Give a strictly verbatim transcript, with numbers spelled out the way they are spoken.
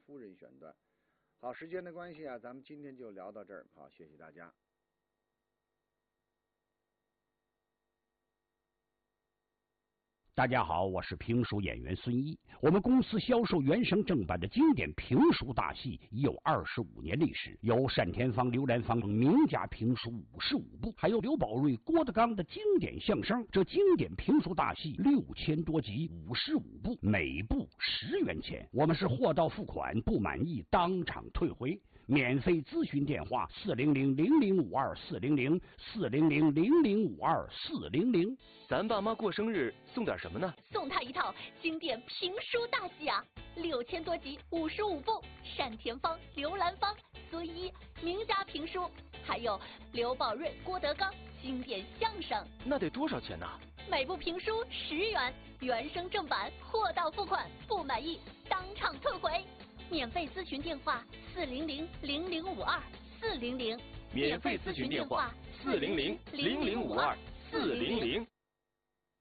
夫人选段。好，时间的关系啊，咱们今天就聊到这儿。好，谢谢大家。 大家好，我是评书演员孙一。我们公司销售原声正版的经典评书大戏已有二十五年历史，有单田芳、刘兰芳等名家评书五十五部，还有刘宝瑞、郭德纲的经典相声。这经典评书大戏六千多集，五十五部，每部十元钱。我们是货到付款，不满意当场退回。免费咨询电话：四零零零零五二四零零四零零零零五二四零零。 咱爸妈过生日送点什么呢？ 送他一套经典评书大戏啊，六千多集，五十五部，单田芳、刘兰芳、孙一名家评书，还有刘宝瑞、郭德纲经典相声。 那得多少钱呢？ 每部评书十元，原声正版，货到付款，不满意当场退回。免费咨询电话：四零零零零五二四零零。 免费咨询电话：四零零零零五二四零零。